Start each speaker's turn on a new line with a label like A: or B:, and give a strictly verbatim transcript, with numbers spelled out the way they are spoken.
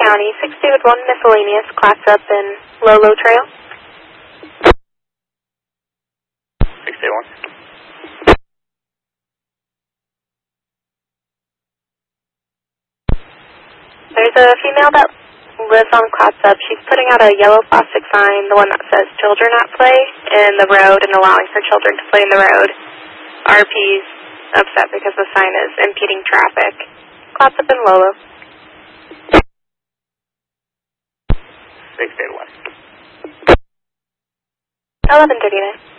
A: County, six David one miscellaneous, class up in Lolo Trail.
B: six David one.
A: There's a female that lives on Class Up. She's putting out a yellow plastic sign, the one that says children at play, in the road and allowing for children to play in the road. R P's upset because the sign is impeding traffic. Class Up in Lolo.
B: six David one.
A: eleven thirty-nine.